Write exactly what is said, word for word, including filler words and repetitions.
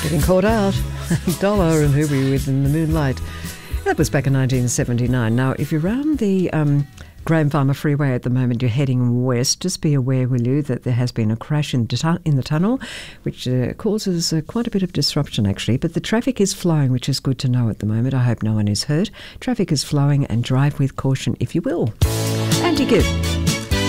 Getting caught out. Dollar and Huey with In the Moonlight. That was back in nineteen seventy-nine. Now, if you're around the um, Graham Farmer Freeway at the moment, you're heading west, just be aware, will you, that there has been a crash in, the in the tunnel, which uh, causes uh, quite a bit of disruption, actually. But the traffic is flowing, which is good to know at the moment. I hope no one is hurt. Traffic is flowing, and drive with caution, if you will. Anti-Gibb.